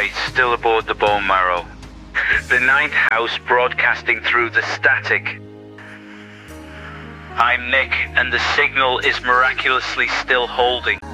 right, still aboard the Bone Marrow. The ninth house broadcasting through the static. I'm Nick, and the signal is miraculously still holding.